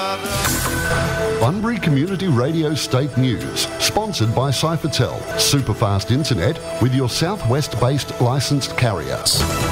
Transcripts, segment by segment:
Bunbury Community Radio State News, sponsored by Cyphertel, superfast internet with your southwest-based licensed carrier.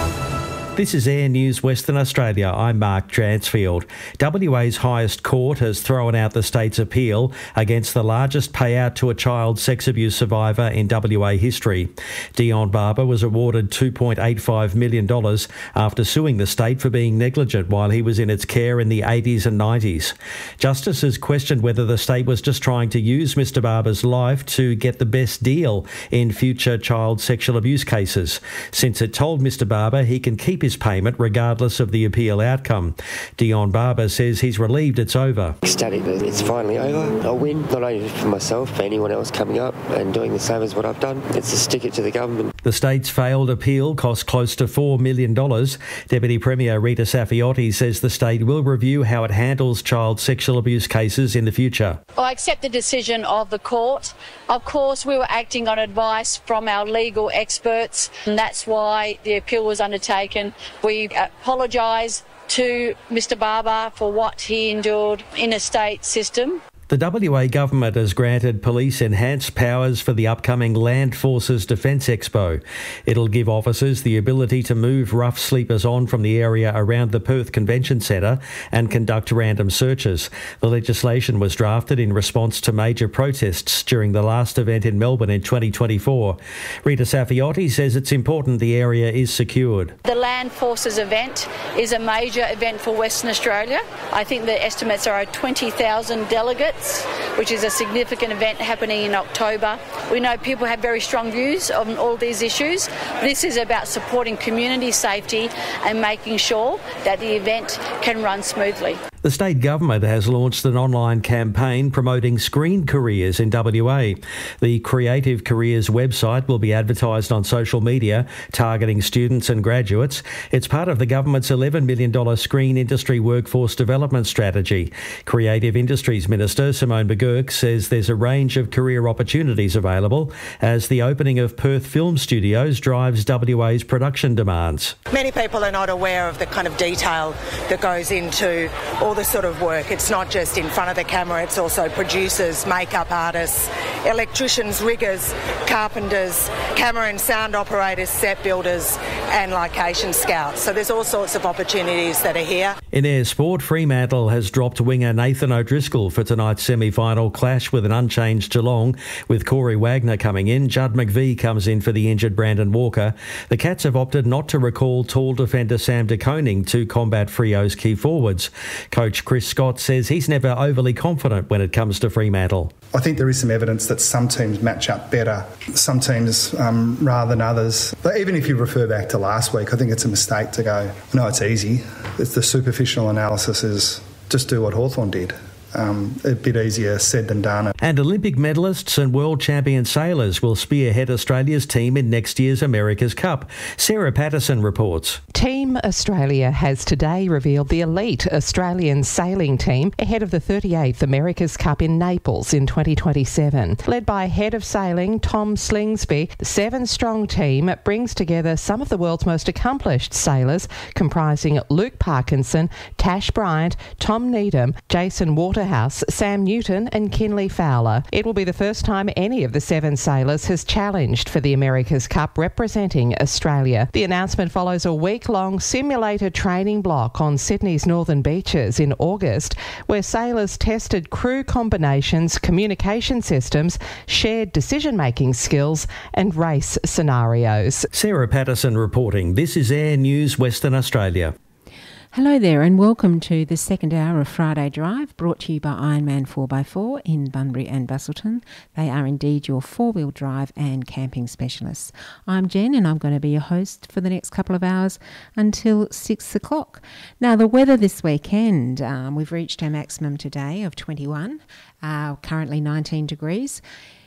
This is Air News Western Australia. I'm Mark Dransfield. WA's highest court has thrown out the state's appeal against the largest payout to a child sex abuse survivor in WA history. Dion Barber was awarded $2.85 million after suing the state for being negligent while he was in its care in the 80s and 90s. Justices questioned whether the state was just trying to use Mr Barber's life to get the best deal in future child sexual abuse cases, since it told Mr Barber he can keep his payment regardless of the appeal outcome. Dion Barber says he's relieved it's over. Ecstatic that it's finally over. I'll win, not only for myself, for anyone else coming up and doing the same as what I've done. It's to stick it to the government. The state's failed appeal cost close to $4 million. Deputy Premier Rita Saffioti says the state will review how it handles child sexual abuse cases in the future. I accept the decision of the court. Of course, we were acting on advice from our legal experts, and that's why the appeal was undertaken. We apologise to Mr Barber for what he endured in a state system. The WA government has granted police enhanced powers for the upcoming Land Forces Defence Expo. It'll give officers the ability to move rough sleepers on from the area around the Perth Convention Centre and conduct random searches. The legislation was drafted in response to major protests during the last event in Melbourne in 2024. Rita Saffioti says it's important the area is secured. The Land Forces event is a major event for Western Australia. I think the estimates are 20,000 delegates, which is a significant event happening in October. We know people have very strong views on all these issues. This is about supporting community safety and making sure that the event can run smoothly. The state government has launched an online campaign promoting screen careers in WA. The Creative Careers website will be advertised on social media, targeting students and graduates. It's part of the government's $11 million screen industry workforce development strategy. Creative Industries Minister Simone McGurk says there's a range of career opportunities available as the opening of Perth Film Studios drives WA's production demands. Many people are not aware of the kind of detail that goes into all the sort of work. It's not just in front of the camera, it's also producers, makeup artists, electricians, riggers, carpenters, camera and sound operators, set builders and location scouts. So there's all sorts of opportunities that are here. In air sport, Fremantle has dropped winger Nathan O'Driscoll for tonight's semi-final clash with an unchanged Geelong. With Corey Wagner coming in, Judd McVie comes in for the injured Brandon Walker. The Cats have opted not to recall tall defender Sam De Koning to combat Freo's key forwards. Coach Chris Scott says he's never overly confident when it comes to Fremantle. I think there is some evidence that some teams match up better, some teams rather than others. But even if you refer back to last week, I think it's a mistake to go, no, it's easy. It's the superficial analysis is just do what Hawthorn did. A bit easier said than done. And Olympic medalists and world champion sailors will spearhead Australia's team in next year's America's Cup. Sarah Patterson reports. Team Australia has today revealed the elite Australian sailing team ahead of the 38th America's Cup in Naples in 2027. Led by head of sailing Tom Slingsby, the seven-strong team brings together some of the world's most accomplished sailors, comprising Luke Parkinson, Tash Bryant, Tom Needham, Jason Waterhouse, Sam Newton and Kinley Fowler. It will be the first time any of the seven sailors has challenged for the America's Cup representing Australia. The announcement follows a week-long simulated training block on Sydney's northern beaches in August, where sailors tested crew combinations, communication systems, shared decision-making skills and race scenarios. Sarah Patterson reporting. This is Air News Western Australia. Hello there and welcome to the second hour of Friday Drive, brought to you by Ironman 4x4 in Bunbury and Busselton. They are indeed your four-wheel drive and camping specialists. I'm Jen and I'm going to be your host for the next couple of hours until 6 o'clock. Now, the weather this weekend, we've reached our maximum today of 21, currently 19 degrees.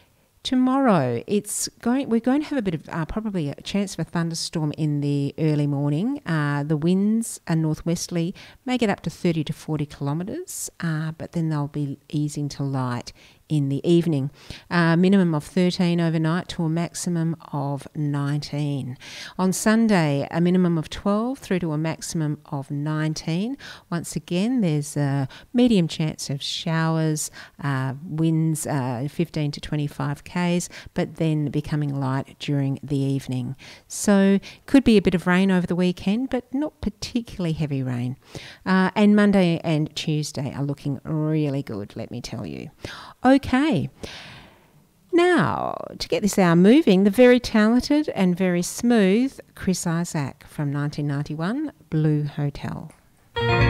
Tomorrow, we're going to have a bit of probably a chance for a thunderstorm in the early morning. The winds are northwesterly, may get up to 30 to 40 kilometres, but then they'll be easing to light in the evening. Minimum of 13 overnight to a maximum of 19. On Sunday, a minimum of 12 through to a maximum of 19. Once again, there's a medium chance of showers, winds 15 to 25 k's, but then becoming light during the evening. So could be a bit of rain over the weekend, but not particularly heavy rain. And Monday and Tuesday are looking really good, let me tell you. Okay. Now, to get this hour moving, the very talented and very smooth Chris Isaak from 1991, Blue Hotel.